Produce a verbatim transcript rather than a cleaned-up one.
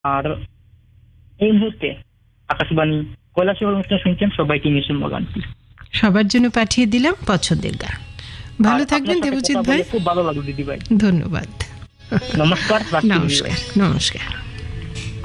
আর এই মুহূর্তে আকাশবাণী কৈলাসহর অনুষ্ঠান শুনছেন, সবাইকে নিয়ে গানটি সবার জন্য পাঠিয়ে দিলাম পছন্দের গান। ভালো থাকবেন দেবজিৎ ভাই, খুব ভালো লাগলো দিদি ভাই, ধন্যবাদ, নমস্কার, নমস্কার নমস্কার।